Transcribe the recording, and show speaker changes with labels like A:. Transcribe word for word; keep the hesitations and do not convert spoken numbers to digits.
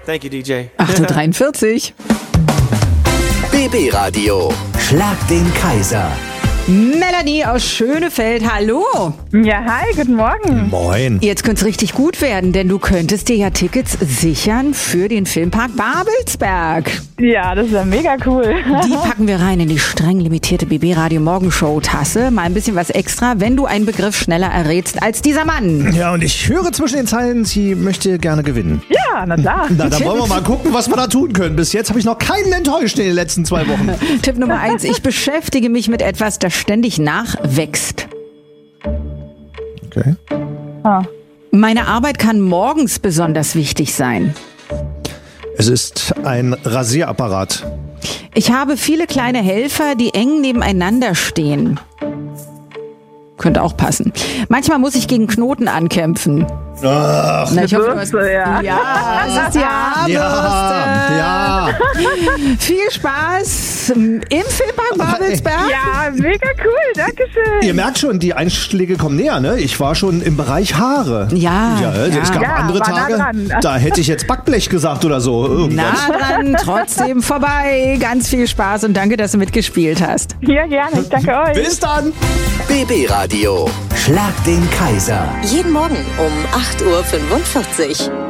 A: Thank you, D J.
B: acht Uhr dreiundvierzig.
C: B B Radio. Schlag den Kaiser.
B: Melanie aus Schönefeld, hallo.
D: Ja, hi, guten Morgen.
E: Moin.
B: Jetzt könnte es richtig gut werden, denn du könntest dir ja Tickets sichern für den Filmpark Babelsberg.
D: Ja, das ist ja mega cool.
B: Die packen wir rein in die streng limitierte B B Radio Morgenshow Tasse. Mal ein bisschen was extra, wenn du einen Begriff schneller errätst als dieser Mann.
E: Ja, und ich höre zwischen den Zeilen, sie möchte gerne gewinnen.
D: Ja, na klar.
E: Na, dann wollen wir mal gucken, was wir da tun können. Bis jetzt habe ich noch keinen enttäuscht in den letzten zwei Wochen.
B: Tipp Nummer eins, ich beschäftige mich mit etwas, das ständig nachwächst.
E: Okay.
D: Ah.
B: Meine Arbeit kann morgens besonders wichtig sein.
E: Es ist ein Rasierapparat.
B: Ich habe viele kleine Helfer, die eng nebeneinander stehen. Könnte auch passen. Manchmal muss ich gegen Knoten ankämpfen.
E: Ach,
B: Na, ich hoffe, du
D: Bürste,
B: hast,
D: ja.
B: ja, es ist die Haarbürste.
E: ja, ja.
B: Viel Spaß im Filmpark Babelsberg.
D: Ja, mega cool, danke schön.
E: Ihr merkt schon, die Einschläge kommen näher, ne? Ich war schon im Bereich Haare.
B: Ja,
E: Ja,
B: ja.
E: es gab
D: Ja,
E: andere
D: war nah
E: Tage,
D: dran.
E: da hätte ich jetzt Backblech gesagt oder so. Irgendwas.
B: Nah dran, trotzdem vorbei. Ganz viel Spaß und danke, dass du mitgespielt hast.
D: Ja, gerne, ich danke euch.
E: Bis dann!
C: B B Radio. Schlag den Kaiser.
F: Jeden Morgen um acht Uhr fünfundvierzig.